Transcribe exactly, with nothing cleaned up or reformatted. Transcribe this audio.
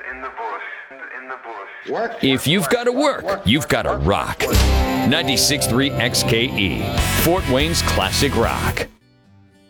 in the bush, in the bush. Work. If you've got to work, you've got to rock. ninety-six point three X K E, Fort Wayne's classic rock.